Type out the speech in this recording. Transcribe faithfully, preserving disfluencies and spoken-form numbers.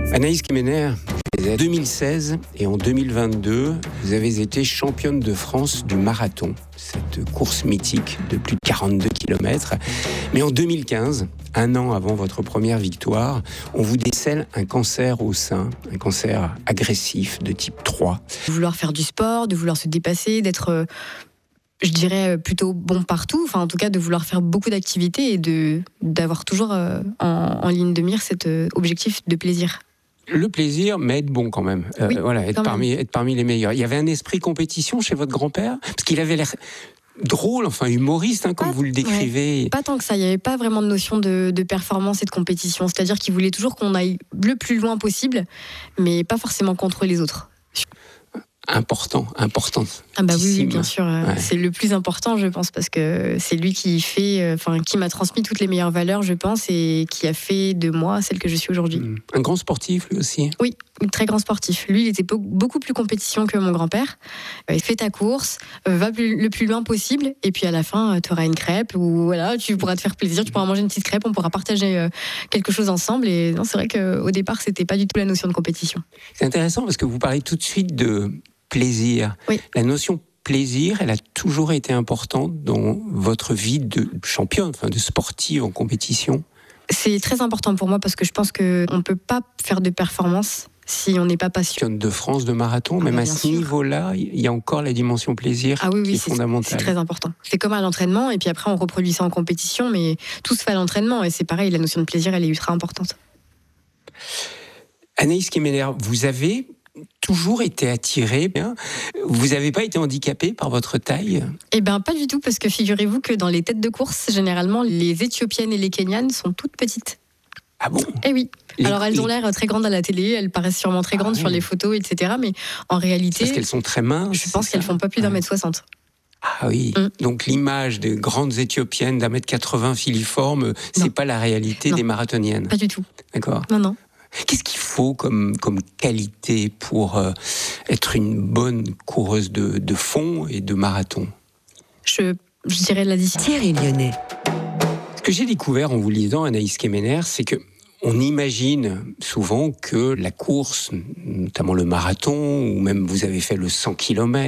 Anaïs Kemener, en deux mille seize et en deux mille vingt-deux, vous avez été championne de France du marathon, cette course mythique de plus de quarante-deux kilomètres. Mais en deux mille quinze, un an avant votre première victoire, on vous décèle un cancer au sein, un cancer agressif de type trois. De vouloir faire du sport, de vouloir se dépasser, d'être, je dirais, plutôt bon partout, enfin en tout cas de vouloir faire beaucoup d'activités et de, d'avoir toujours en, en ligne de mire cet objectif de plaisir. Le plaisir, mais être bon quand même. Euh, oui, voilà, être parmi, être parmi les meilleurs. Il y avait un esprit compétition chez votre grand-père ? Parce qu'il avait l'air drôle, enfin humoriste, hein, comme pas, vous le décrivez. Ouais, pas tant que ça, il n'y avait pas vraiment de notion de, de performance et de compétition. C'est-à-dire qu'il voulait toujours qu'on aille le plus loin possible, mais pas forcément contre les autres. Important, important. Ah bah oui, bien sûr, ouais. C'est le plus important, je pense, parce que c'est lui qui fait, enfin, qui m'a transmis toutes les meilleures valeurs, je pense, et qui a fait de moi celle que je suis aujourd'hui. Un grand sportif, lui aussi. Oui, un très grand sportif. Lui, il était beaucoup plus compétition que mon grand-père. Il fait ta course, va le plus loin possible, et puis à la fin, tu auras une crêpe, ou voilà, tu pourras te faire plaisir, tu pourras manger une petite crêpe, on pourra partager quelque chose ensemble. Et non, c'est vrai qu'au départ, c'était pas du tout la notion de compétition. C'est intéressant parce que vous parlez tout de suite de plaisir. Oui. La notion plaisir, elle a toujours été importante dans votre vie de championne, enfin de sportive en compétition. C'est très important pour moi parce que je pense qu'on ne peut pas faire de performance si on n'est pas patient. Championne de France de marathon, ah même bah à ce sûr. niveau-là, il y a encore la dimension plaisir ah oui, qui oui, est c'est, fondamentale. C'est très important. C'est comme à l'entraînement et puis après on reproduit ça en compétition, mais tout se fait à l'entraînement et c'est pareil, la notion de plaisir, elle est ultra importante. Anaïs Kemener, vous avez toujours été attirée, hein. Vous n'avez pas été handicapée par votre taille ? Eh bien, pas du tout, parce que figurez-vous que dans les têtes de course, généralement, les Éthiopiennes et les Kenyanes sont toutes petites. Ah bon ? Eh oui. Les... Alors, elles ont l'air très grandes à la télé, elles paraissent sûrement très grandes ah, sur oui. les photos, et cetera. Mais en réalité... Parce qu'elles sont très minces. Je pense qu'elles ne font pas plus d'un mètre soixante. Ah oui, mmh. Donc l'image des grandes Éthiopiennes d'un mètre quatre-vingts filiformes, c'est non. pas la réalité non. des marathoniennes. Pas du tout. D'accord. Non, non. Qu'est-ce qu'il faut comme, comme qualité pour euh, être une bonne coureuse de, de fond et de marathon ? Je, je dirais la discipline. Thierry Lyonnais. Ce que j'ai découvert en vous lisant, Anaïs Kemener, c'est que on imagine souvent que la course, notamment le marathon, ou même vous avez fait le cent kilomètres,